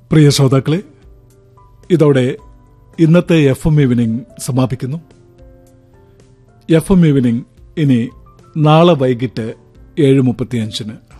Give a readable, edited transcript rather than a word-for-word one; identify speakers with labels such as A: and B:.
A: പ്രിയ ശ്രോതാക്കളെ, ഇതോടെ ഇന്നത്തെ FM ഈവനിംഗ് സമാപിക്കുന്നു. FM ഈവനിംഗ് ഇനി നാളെ വൈകിട്ട് 7:35